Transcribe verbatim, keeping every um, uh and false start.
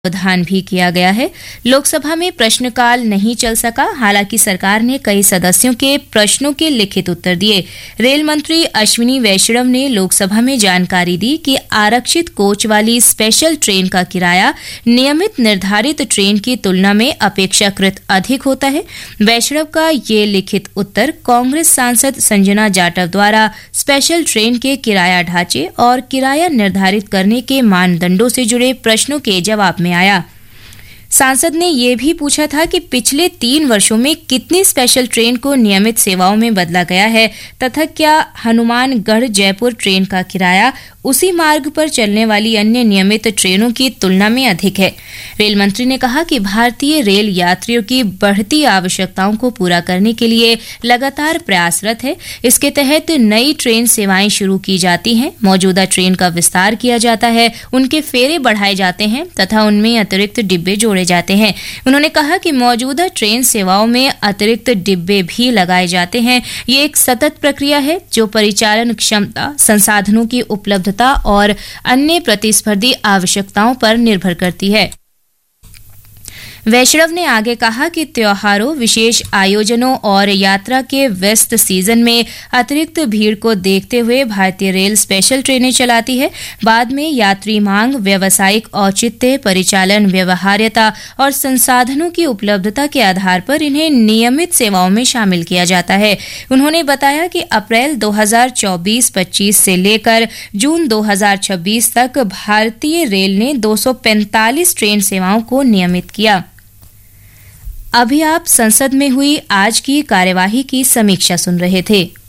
प्रावधान भी किया गया है। लोकसभा में प्रश्नकाल नहीं चल सका, हालांकि सरकार ने कई सदस्यों के प्रश्नों के लिखित उत्तर दिए। रेल मंत्री अश्विनी वैष्णव ने लोकसभा में जानकारी दी कि आरक्षित कोच वाली स्पेशल ट्रेन का किराया नियमित निर्धारित ट्रेन की तुलना में अपेक्षाकृत अधिक होता है। वैष्णव का ये लिखित उत्तर कांग्रेस सांसद संजना जाटव द्वारा स्पेशल ट्रेन के किराया ढांचे और किराया निर्धारित करने के मानदंडों से जुड़े प्रश्नों के जवाब में आया। सांसद ने यह भी पूछा था कि पिछले तीन वर्षों में कितनी स्पेशल ट्रेन को नियमित सेवाओं में बदला गया है तथा क्या हनुमानगढ़ जयपुर ट्रेन का किराया उसी मार्ग पर चलने वाली अन्य नियमित ट्रेनों की तुलना में अधिक है। रेल मंत्री ने कहा कि भारतीय रेल यात्रियों की बढ़ती आवश्यकताओं को पूरा करने के लिए लगातार प्रयासरत है। इसके तहत नई ट्रेन सेवाएं शुरू की जाती हैं, मौजूदा ट्रेन का विस्तार किया जाता है, उनके फेरे बढ़ाए जाते हैं तथा उनमें अतिरिक्त डिब्बे जोड़े जाते हैं। उन्होंने कहा कि मौजूदा ट्रेन सेवाओं में अतिरिक्त डिब्बे भी लगाए जाते हैं। ये एक सतत प्रक्रिया है जो परिचालन क्षमता, संसाधनों की उपलब्धता और अन्य प्रतिस्पर्धी आवश्यकताओं पर निर्भर करती है। वैष्णव ने आगे कहा कि त्योहारों, विशेष आयोजनों और यात्रा के व्यस्त सीजन में अतिरिक्त भीड़ को देखते हुए भारतीय रेल स्पेशल ट्रेनें चलाती है। बाद में यात्री मांग, व्यावसायिक औचित्य, परिचालन व्यवहार्यता और संसाधनों की उपलब्धता के आधार पर इन्हें नियमित सेवाओं में शामिल किया जाता है। उन्होंने बताया कि अप्रैल दो हज़ार चौबीस पच्चीस से लेकर जून दो हज़ार छब्बीस तक भारतीय रेल ने दो सौ पैंतालीस ट्रेन सेवाओं को नियमित किया। अभी आप संसद में हुई आज की कार्यवाही की समीक्षा सुन रहे थे।